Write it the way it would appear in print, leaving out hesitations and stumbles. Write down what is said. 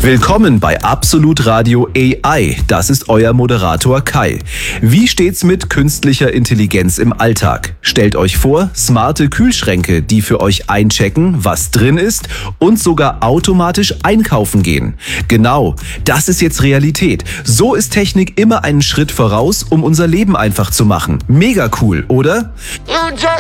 Willkommen bei Absolut Radio AI. Das ist euer Moderator Kai. Wie steht's mit künstlicher Intelligenz im Alltag? Stellt euch vor, smarte Kühlschränke, die für euch einchecken, was drin ist und sogar automatisch einkaufen gehen. Genau, das ist jetzt Realität. So ist Technik immer einen Schritt voraus, um unser Leben einfach zu machen. Mega cool, oder?